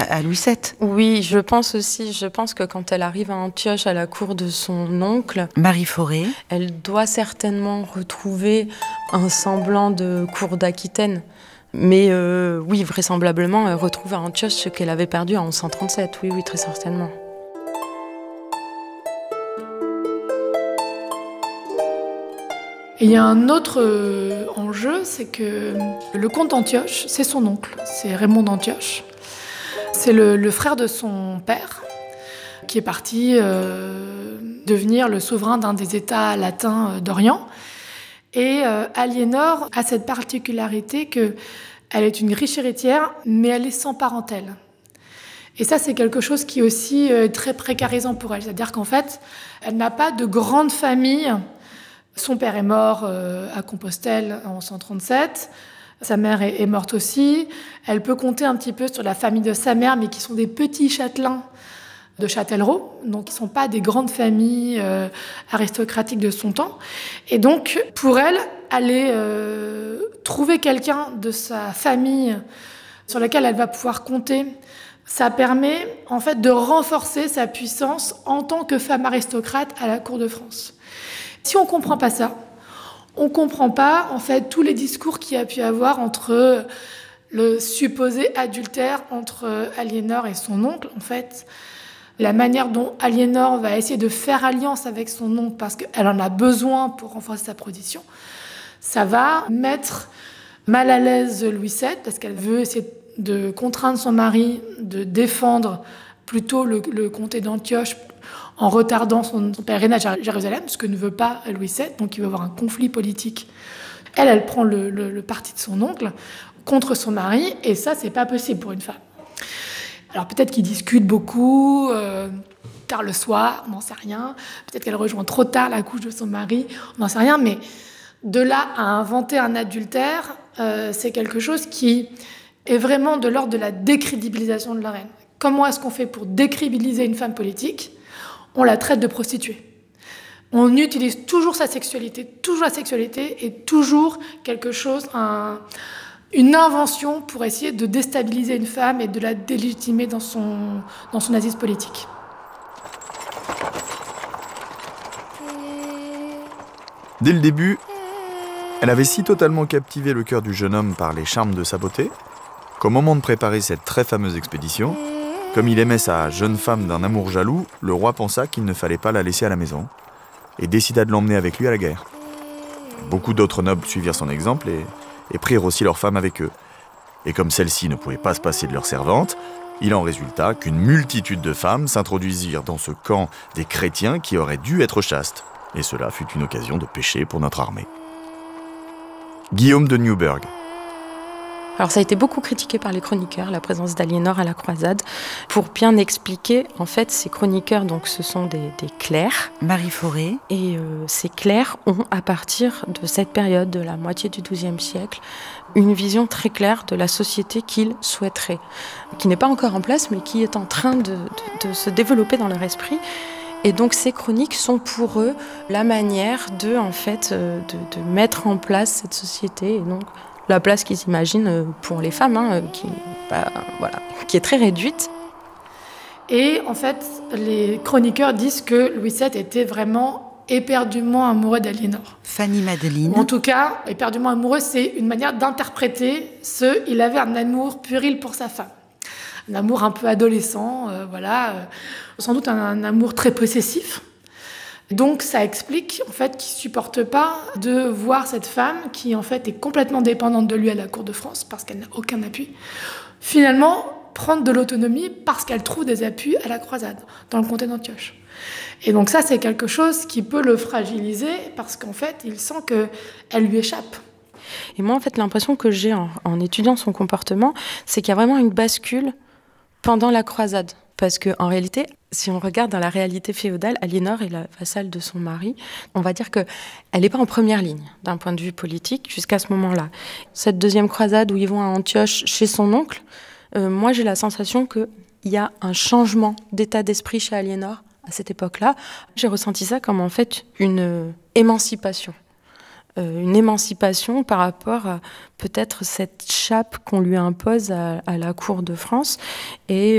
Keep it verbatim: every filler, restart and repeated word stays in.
à Louis sept. Oui, je pense aussi. Je pense que quand elle arrive à Antioche, à la cour de son oncle, Marie Fauré, elle doit certainement retrouver un semblant de cour d'Aquitaine. Mais euh, oui, vraisemblablement, elle retrouve à Antioche ce qu'elle avait perdu en onze cent trente-sept. Oui, oui, très certainement. Et il y a un autre euh, enjeu, c'est que le comte d'Antioche, c'est son oncle, c'est Raymond d'Antioche. C'est le, le frère de son père, qui est parti euh, devenir le souverain d'un des États latins euh, d'Orient. Et euh, Aliénor a cette particularité qu'elle est une riche héritière, mais elle est sans parentèle. Et ça, c'est quelque chose qui est aussi euh, très précarisant pour elle. C'est-à-dire qu'en fait, elle n'a pas de grande famille. Son père est mort euh, à Compostelle en cent trente-sept. Sa mère est, est morte aussi. Elle peut compter un petit peu sur la famille de sa mère, mais qui sont des petits châtelains de Châtellerault, donc ils ne sont pas des grandes familles euh, aristocratiques de son temps. Et donc, pour elle, aller euh, trouver quelqu'un de sa famille sur lequel elle va pouvoir compter, ça permet en fait de renforcer sa puissance en tant que femme aristocrate à la cour de France. Si on ne comprend pas ça, on ne comprend pas en fait tous les discours qu'il y a pu avoir entre le supposé adultère entre Aliénor et son oncle. En fait, la manière dont Aliénor va essayer de faire alliance avec son oncle parce qu'elle en a besoin pour renforcer sa position, ça va mettre mal à l'aise Louis sept parce qu'elle veut essayer de contraindre son mari de défendre plutôt le, le comté d'Antioche en retardant son, son pèlerinage à Jérusalem, ce que ne veut pas Louis sept, donc il va y avoir un conflit politique. Elle, elle prend le, le, le parti de son oncle contre son mari, et ça, c'est pas possible pour une femme. Alors peut-être qu'ils discutent beaucoup, euh, tard le soir, on n'en sait rien. Peut-être qu'elle rejoint trop tard la couche de son mari, on n'en sait rien. Mais de là à inventer un adultère, euh, c'est quelque chose qui est vraiment de l'ordre de la décrédibilisation de la reine. Comment est-ce qu'on fait pour décrédibiliser une femme politique ? On la traite de prostituée. On utilise toujours sa sexualité, toujours la sexualité, et toujours quelque chose, un... une invention pour essayer de déstabiliser une femme et de la délégitimer dans son, dans son assise politique. Dès le début, elle avait si totalement captivé le cœur du jeune homme par les charmes de sa beauté, qu'au moment de préparer cette très fameuse expédition, comme il aimait sa jeune femme d'un amour jaloux, le roi pensa qu'il ne fallait pas la laisser à la maison, et décida de l'emmener avec lui à la guerre. Beaucoup d'autres nobles suivirent son exemple et et prirent aussi leurs femmes avec eux. Et comme celles-ci ne pouvaient pas se passer de leurs servantes, il en résulta qu'une multitude de femmes s'introduisirent dans ce camp des chrétiens qui auraient dû être chastes. Et cela fut une occasion de péché pour notre armée. Guillaume de Newburgh. Alors ça a été beaucoup critiqué par les chroniqueurs, la présence d'Aliénor à la croisade. Pour bien expliquer, en fait, ces chroniqueurs, donc, ce sont des, des clercs. Marie Fauré. Et euh, ces clercs ont, à partir de cette période, de la moitié du douzième siècle, une vision très claire de la société qu'ils souhaiteraient, qui n'est pas encore en place, mais qui est en train de, de, de se développer dans leur esprit. Et donc ces chroniques sont pour eux la manière de, en fait, de, de mettre en place cette société, et donc la place qu'ils imaginent pour les femmes, hein, qui, bah, voilà, qui est très réduite. Et en fait, les chroniqueurs disent que Louis sept était vraiment éperdument amoureux d'Aliénor. Fanny Madeline. En tout cas, éperdument amoureux, c'est une manière d'interpréter ce... Il avait un amour puéril pour sa femme. Un amour un peu adolescent, euh, voilà. Euh, sans doute un, un amour très possessif. Donc ça explique en fait qu'il ne supporte pas de voir cette femme qui en fait est complètement dépendante de lui à la cour de France parce qu'elle n'a aucun appui, finalement prendre de l'autonomie parce qu'elle trouve des appuis à la croisade dans le comté d'Antioche. Et donc ça c'est quelque chose qui peut le fragiliser parce qu'en fait il sent qu'elle lui échappe. Et moi en fait l'impression que j'ai en, en étudiant son comportement, c'est qu'il y a vraiment une bascule pendant la croisade. Parce qu'en réalité, si on regarde dans la réalité féodale, Aliénor est la vassale de son mari. On va dire qu'elle n'est pas en première ligne d'un point de vue politique jusqu'à ce moment-là. Cette deuxième croisade où ils vont à Antioche chez son oncle, euh, moi j'ai la sensation qu'il y a un changement d'état d'esprit chez Aliénor à cette époque-là. J'ai ressenti ça comme en fait une euh, émancipation. Euh, une émancipation par rapport à peut-être cette chape qu'on lui impose à, à la cour de France. Et